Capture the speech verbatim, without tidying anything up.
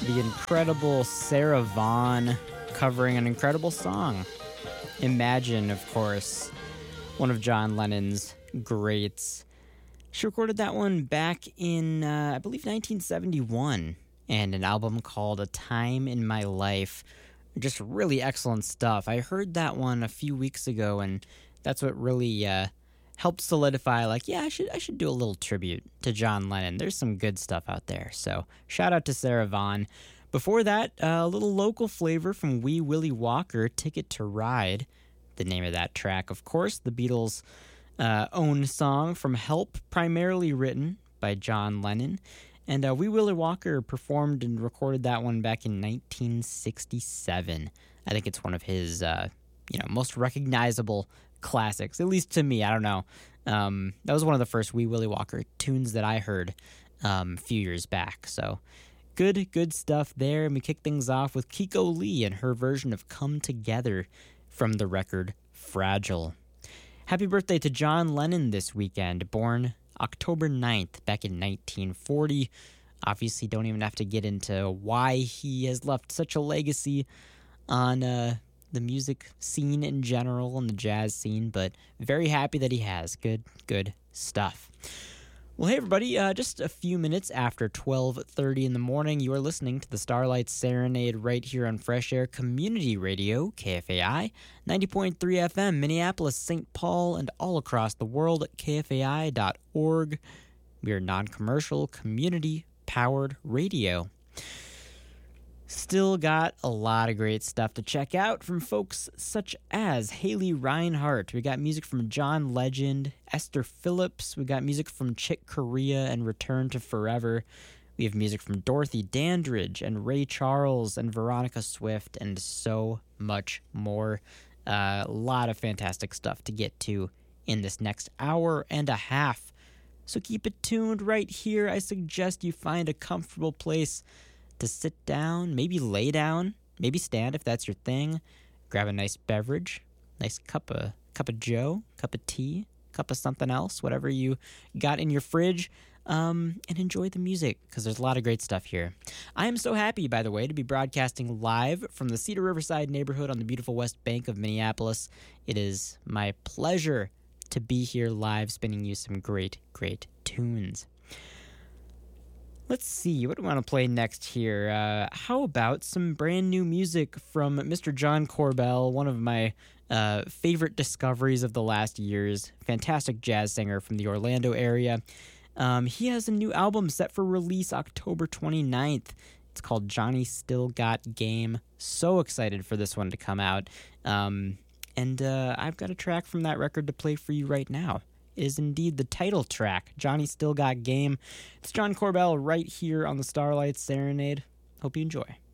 the incredible Sarah Vaughan covering an incredible song. Imagine, of course, one of John Lennon's greats. She recorded that one back in, uh, I believe, nineteen seventy-one, and an album called A Time in My Life. Just really excellent stuff. I heard that one a few weeks ago, and that's what really uh, helped solidify, like, yeah, I should I should do a little tribute to John Lennon. There's some good stuff out there. So shout out to Sarah Vaughan. Before that, uh, a little local flavor from Wee Willie Walker, Ticket to Ride, the name of that track. Of course, the Beatles' uh, own song from Help, primarily written by John Lennon. And uh, Wee Willie Walker performed and recorded that one back in nineteen sixty-seven. I think it's one of his, uh, you know, most recognizable classics, at least to me. I don't know. Um, that was one of the first Wee Willie Walker tunes that I heard um, a few years back. So good, good stuff there. And we kick things off with Kiko Lee and her version of Come Together from the record Fragile. Happy birthday to John Lennon this weekend, born October ninth, back in nineteen forty. Obviously, don't even have to get into why he has left such a legacy on uh, the music scene in general and the jazz scene, but very happy that he has. Good, good stuff. Well, hey, everybody, uh, just a few minutes after twelve thirty in the morning, you are listening to the Starlight Serenade right here on Fresh Air Community Radio, K F A I, ninety point three F M, Minneapolis, Saint Paul, and all across the world at K F A I dot org. We are non-commercial, community-powered radio. Still got a lot of great stuff to check out from folks such as Haley Reinhart. We got music from John Legend, Esther Phillips. We got music from Chick Corea and Return to Forever. We have music from Dorothy Dandridge and Ray Charles and Veronica Swift and so much more. Uh, a lot of fantastic stuff to get to in this next hour and a half. So keep it tuned right here. I suggest you find a comfortable place to sit down, maybe lay down, maybe stand if that's your thing. Grab a nice beverage, nice cup of cup of joe, cup of tea, cup of something else, whatever you got in your fridge, um, and enjoy the music because there's a lot of great stuff here. I am so happy, by the way, to be broadcasting live from the Cedar Riverside neighborhood on the beautiful West Bank of Minneapolis. It is my pleasure to be here live, spinning you some great, great tunes. Let's see, what do I want to play next here? Uh, how about some brand new music from Mister John Corbell, one of my uh, favorite discoveries of the last years. Fantastic jazz singer from the Orlando area. Um, he has a new album set for release October twenty-ninth. It's called Johnny Still Got Game. So excited for this one to come out. Um, and uh, I've got a track from that record to play for you right now. Is indeed the title track, Johnny Still Got Game. It's John Corbell right here on the Starlight Serenade. Hope you enjoy.